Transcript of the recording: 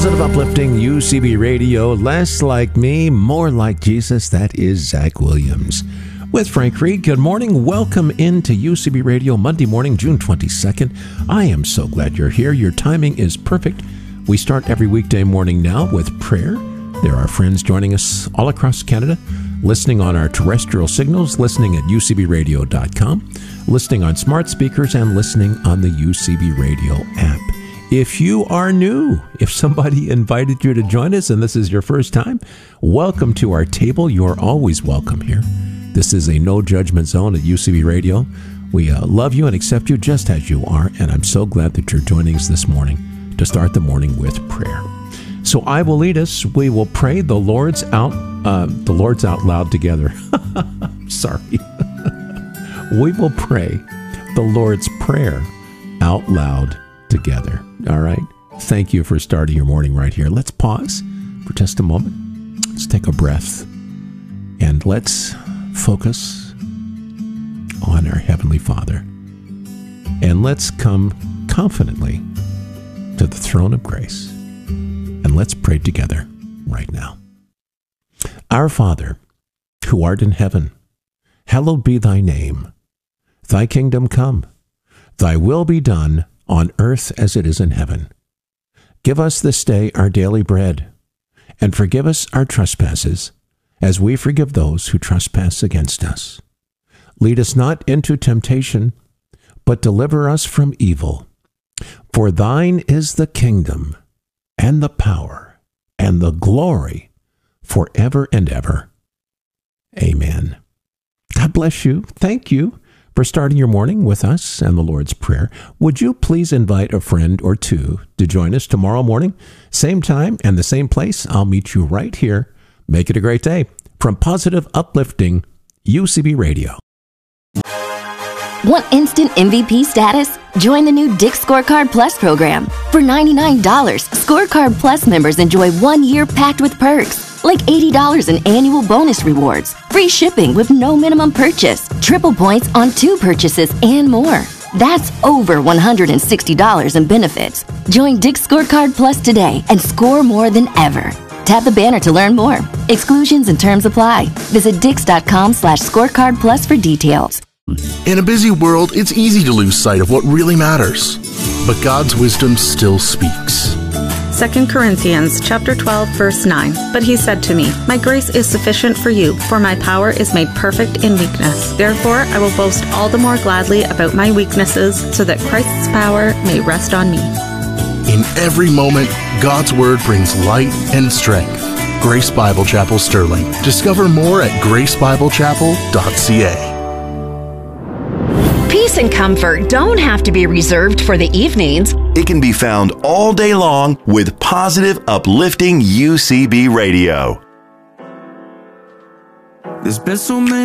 Positive, uplifting UCB Radio. Less like me, more like Jesus. That is Zach Williams. With Frank Reed, good morning. Welcome into UCB Radio Monday morning, June 22nd. I am so glad you're here. Your timing is perfect. We start every weekday morning now with prayer. There are friends joining us all across Canada, listening on our terrestrial signals, listening at ucbradio.com, listening on smart speakers, and listening on the UCB Radio app. If you are new, if somebody invited you to join us and this is your first time, welcome to our table. You're always welcome here. This is a no judgment zone at UCB Radio. We love you and accept you just as you are, and I'm so glad that you're joining us this morning to start the morning with prayer. So I will lead us. We will pray the Lord's out loud together. Sorry. We will pray the Lord's Prayer out loud together. All right. Thank you for starting your morning right here. Let's pause for just a moment. Let's take a breath and let's focus on our Heavenly Father. And let's come confidently to the throne of grace. And let's pray together right now. Our Father, who art in heaven, hallowed be thy name. Thy kingdom come. Thy will be done on earth as it is in heaven. Give us this day our daily bread, and forgive us our trespasses, as we forgive those who trespass against us. Lead us not into temptation, but deliver us from evil. For thine is the kingdom, and the power, and the glory, forever and ever. Amen. God bless you. Thank you for starting your morning with us and the Lord's Prayer. Would you please invite a friend or two to join us tomorrow morning? Same time and the same place. I'll meet you right here. Make it a great day. From Positive, uplifting UCB Radio. Want instant MVP status? Join the new Dick's Scorecard Plus program. For $99, Scorecard Plus members enjoy 1 year packed with perks, like $80 in annual bonus rewards, free shipping with no minimum purchase, triple points on 2 purchases, and more. That's over $160 in benefits. Join Dick's Scorecard Plus today and score more than ever. Tap the banner to learn more. Exclusions and terms apply. Visit dix.com/scorecard plus for details. In a busy world, it's easy to lose sight of what really matters. But God's wisdom still speaks. 2 Corinthians chapter 12, verse 9. But he said to me, My grace is sufficient for you, for my power is made perfect in weakness. Therefore, I will boast all the more gladly about my weaknesses, so that Christ's power may rest on me. In every moment, God's Word brings light and strength. Grace Bible Chapel Sterling. Discover more at gracebiblechapel.ca. Peace and comfort don't have to be reserved for the evenings. It can be found all day long with positive, uplifting UCB Radio. There's been so many